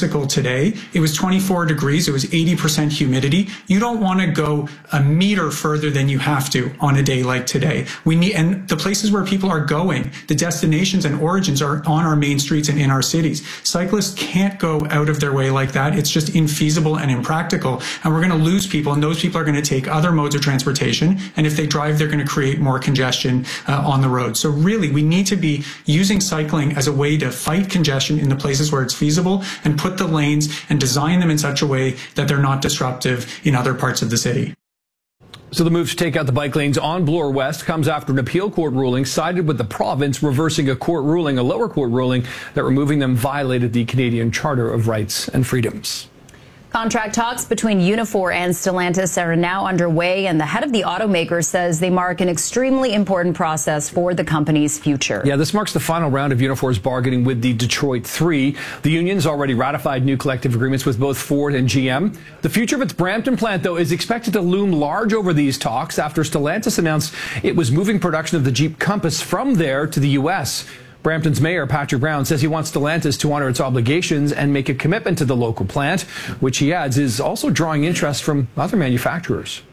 bicycle today, it was 24 degrees, it was 80% humidity. You don't want to go a meter further than you have to on a day like today. And the places where people are going, the destinations and origins are on our main streets and in our cities. Cyclists can't go out of their way like that. It's just infeasible and impractical. And we're going to lose people, and those people are going to take other modes of transportation. And if they drive, they're going to create more congestion on the road. So really, we need to be using cycling as a way to fight congestion in the places where it's feasible and put the lanes and design them in such a way that they're not disruptive in other parts of the city. So the move to take out the bike lanes on Bloor West comes after an appeal court ruling sided with the province, reversing a lower court ruling that removing them violated the Canadian Charter of Rights and Freedoms. Contract talks between Unifor and Stellantis are now underway, and the head of the automaker says they mark an extremely important process for the company's future. Yeah, this marks the final round of Unifor's bargaining with the Detroit Three. The union's already ratified new collective agreements with both Ford and GM. The future of its Brampton plant, though, is expected to loom large over these talks after Stellantis announced it was moving production of the Jeep Compass from there to the U.S. Brampton's mayor, Patrick Brown, says he wants Stellantis to honor its obligations and make a commitment to the local plant, which he adds is also drawing interest from other manufacturers.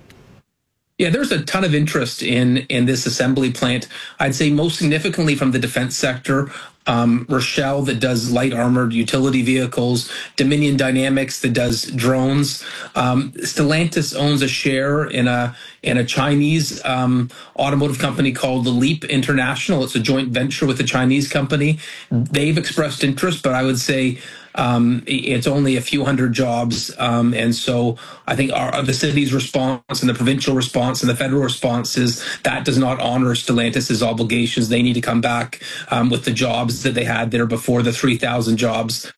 Yeah, there's a ton of interest in this assembly plant. I'd say most significantly from the defense sector. Rochelle, that does light armored utility vehicles, Dominion Dynamics, that does drones. Stellantis owns a share in a Chinese automotive company called The Leap International. It's a joint venture with a Chinese company. They've expressed interest, but I would say it's only a few hundred jobs. And so I think the city's response and the provincial response and the federal response is that does not honor Stellantis' obligations. They need to come back with the jobs that they had there before, the 3,000 jobs.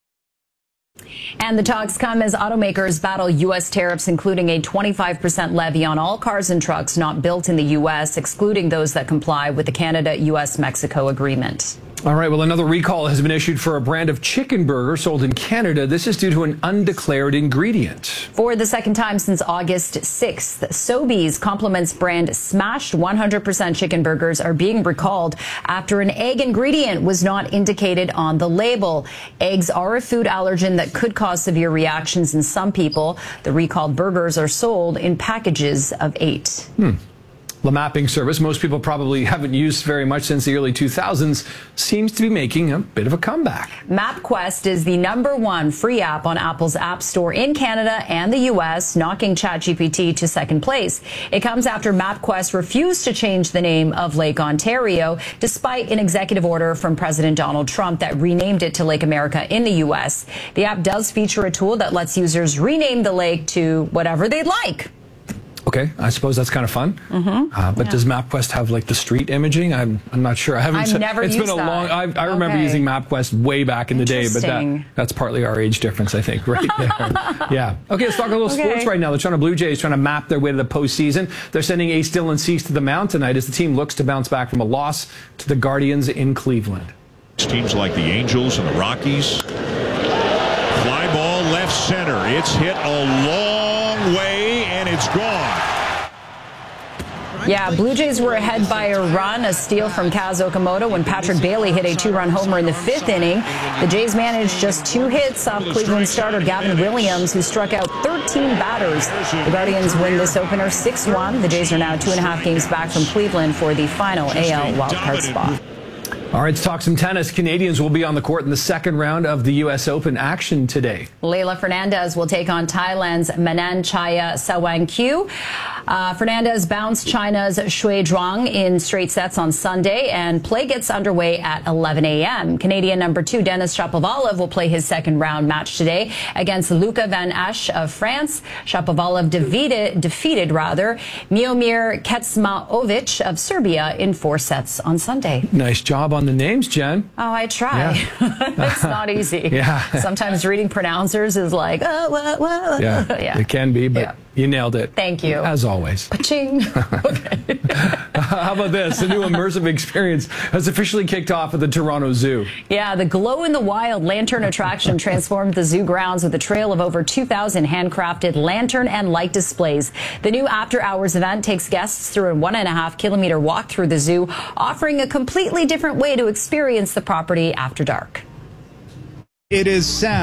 And the talks come as automakers battle U.S. tariffs, including a 25% levy on all cars and trucks not built in the U.S., excluding those that comply with the Canada-U.S.-Mexico agreement. All right, well, another recall has been issued for a brand of chicken burger sold in Canada. This is due to an undeclared ingredient. For the second time since August 6th, Sobeys Compliments brand smashed 100% chicken burgers are being recalled after an egg ingredient was not indicated on the label. Eggs are a food allergen that could cause severe reactions in some people. The recalled burgers are sold in packages of 8. The mapping service most people probably haven't used very much since the early 2000s seems to be making a bit of a comeback. MapQuest is the #1 free app on Apple's App Store in Canada and the U.S., knocking ChatGPT to second place. It comes after MapQuest refused to change the name of Lake Ontario, despite an executive order from President Donald Trump that renamed it to Lake America in the U.S. The app does feature a tool that lets users rename the lake to whatever they'd like. Okay, I suppose that's kind of fun. But does MapQuest have like the street imaging? I'm not sure. I've never used been a long. I remember using MapQuest way back in the day, but that's partly our age difference, I think, right there. Yeah. Okay, let's talk a little sports right now. The Toronto Blue Jays trying to map their way to the postseason. They're sending Ace Dylan Cease to the mound tonight as the team looks to bounce back from a loss to the Guardians in Cleveland. Teams like the Angels and the Rockies. Fly ball left center. It's hit a long way and it's gone. Yeah, Blue Jays were ahead by a run, a steal from Kaz Okamoto when Patrick Bailey hit a 2-run homer in the 5th inning. The Jays managed just 2 hits off Cleveland starter Gavin Williams, who struck out 13 batters. The Guardians win this opener 6-1. The Jays are now 2.5 games back from Cleveland for the final AL wildcard spot. All right, let's talk some tennis. Canadians will be on the court in the second round of the U.S. Open action today. Leylah Fernandez will take on Thailand's Mananchaya Sawangkyu. Fernandez bounced China's Shui Zhuang in straight sets on Sunday, and play gets underway at 11 a.m. Canadian #2 Denis Shapovalov will play his second round match today against Luca Van Asch of France. Shapovalov defeated Miomir Kecmanovic of Serbia in 4 sets on Sunday. Nice job on the names, Jen. Oh, I try. Yeah. It's not easy. Yeah. Sometimes reading pronouncers is like, what? Yeah, it can be, but you nailed it. Thank you. As always. Paching. Okay. How about this? A new immersive experience has officially kicked off at the Toronto Zoo. Yeah, the Glow in the Wild lantern attraction transformed the zoo grounds with a trail of over 2,000 handcrafted lantern and light displays. The new after-hours event takes guests through a 1.5-kilometer walk through the zoo, offering a completely different way to experience the property after dark. It is sound.